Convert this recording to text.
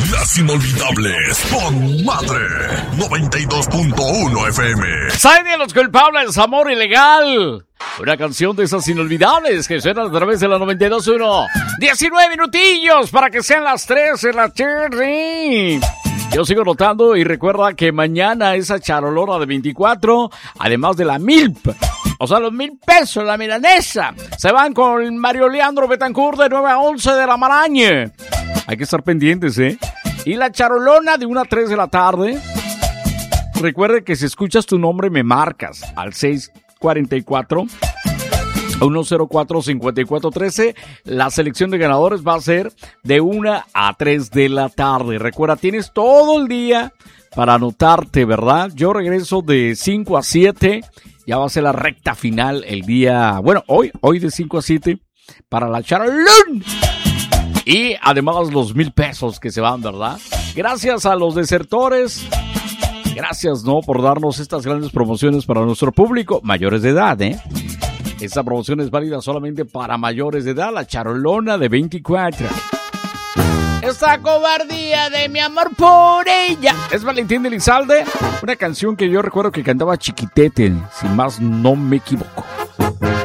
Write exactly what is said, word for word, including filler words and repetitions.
Las inolvidables con Madre noventa y dos punto uno F M. ¿Saben de los culpables? Amor ilegal. Una canción de esas inolvidables que suena a través de la noventa y dos punto uno. diecinueve minutillos para que sean las tres de la tarde. Yo sigo notando y recuerda que mañana esa charolona de veinticuatro, además de la milp, o sea, los mil pesos, la milanesa, se van con Mario Leandro Betancourt de nueve a once de la Maraña. Hay que estar pendientes, ¿eh? Y la charolona de una a tres de la tarde. Recuerde que si escuchas tu nombre me marcas al seis cuatro cuatro, uno cero cuatro, cinco cuatro uno tres. La selección de ganadores va a ser de una a tres de la tarde. Recuerda, tienes todo el día para anotarte, ¿verdad? Yo regreso de cinco a siete. Ya va a ser la recta final el día... Bueno, hoy, hoy de cinco a siete para la charolón. Y además los mil pesos que se van, ¿verdad? Gracias a los desertores. Gracias, ¿no? Por darnos estas grandes promociones para nuestro público. Mayores de edad, ¿eh? Esta promoción es válida solamente para mayores de edad. La charolona de veinticuatro. Esta cobardía de mi amor por ella. Es Valentín de Elizalde. Una canción que yo recuerdo que cantaba Chiquitete, si más no me equivoco.